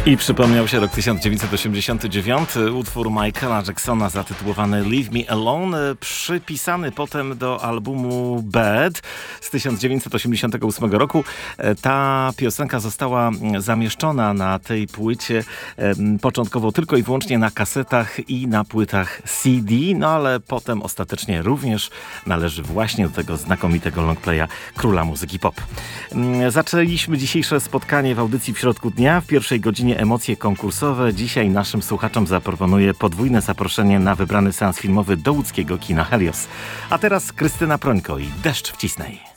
I przypomniał się rok 1989, utwór Michaela Jacksona zatytułowany Leave Me Alone, przypisany potem do albumu Bad z 1988 roku. Ta piosenka została zamieszczona na tej płycie początkowo tylko i wyłącznie na kasetach i na płytach CD, no ale potem ostatecznie również należy właśnie do tego znakomitego longplaya króla muzyki pop. Zaczęliśmy dzisiejsze spotkanie w audycji w środku dnia. W pierwszej godzinie emocje konkursowe. Dzisiaj naszym słuchaczom zaproponuję podwójne zaproszenie na wybrany seans filmowy do łódzkiego kina Helios. A teraz Krystyna Prońko i Deszcz w Cisnej.